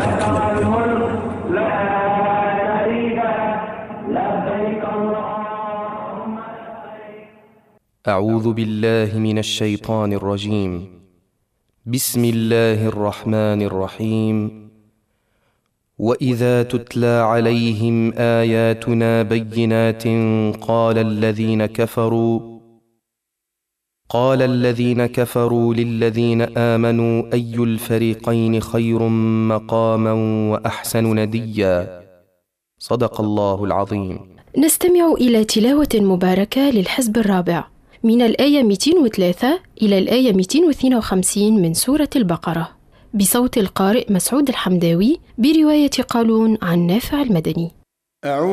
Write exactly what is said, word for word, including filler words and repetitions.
لك الملك. أعوذ بالله من الشيطان الرجيم. بسم الله الرحمن الرحيم. وإذا تتلى عليهم آياتنا بينات قال الذين كفروا قال الذين كفروا للذين آمنوا أي الفريقين خير مقاما وأحسن نديا. صدق الله العظيم. نستمع إلى تلاوة مباركة للحزب الرابع من الآية مئتين وثلاثة إلى الآية مئتين واثنين وخمسين من سورة البقرة بصوت القارئ مسعود الحمداوي برواية قالون عن نافع المدني.